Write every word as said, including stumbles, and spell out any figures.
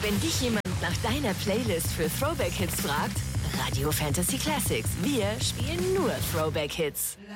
Wenn dich jemand nach deiner Playlist für Throwback-Hits fragt, Radio Fantasy Classics. Wir spielen nur Throwback-Hits.